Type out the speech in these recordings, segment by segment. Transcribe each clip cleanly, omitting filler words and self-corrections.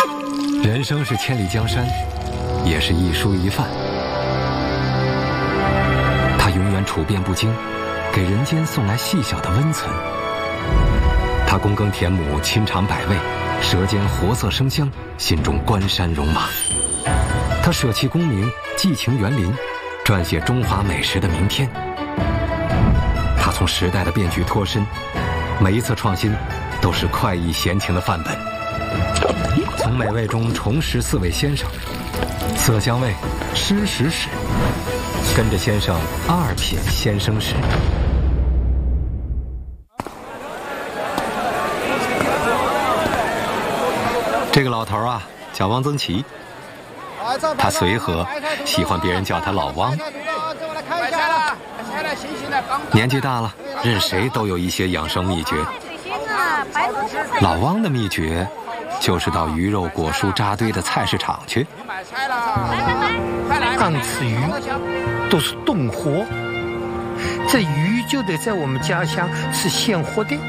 人生是千里江山，也是一蔬一饭。他永远处变不惊，给人间送来细小的温存。他躬耕田亩，亲尝百味，舌尖活色生香，心中关山戎马。他舍弃功名，寄情园林，撰写中华美食的明天。他从时代的变局脱身，每一次创新都是快意闲情的范本。从美味中重拾四位先生，色香味，诗史史，跟着先生二品先生史。这个老头啊，叫汪曾祺，他随和，喜欢别人叫他老汪。年纪大了，任谁都有一些养生秘诀。老汪的秘诀就是到鱼肉果蔬扎堆的菜市场去。 俺吃鱼都是冻活，这鱼就得在我们家乡是现活的。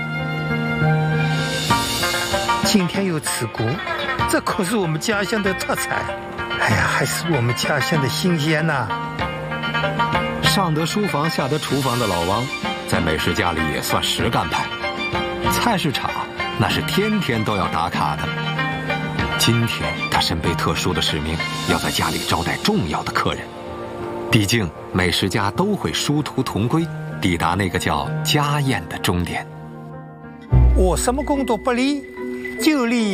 今天又吃过，这可是我们家乡的特产。哎呀，还是我们家乡的新鲜呐！ 上得书房下得厨房的老汪，在美食家里也算实干派。菜市场那是天天都要打卡的。今天他身背特殊的使命，要在家里招待重要的客人。毕竟美食家都会殊途同归，抵达那个叫家宴的终点。 我什么工作不离，就离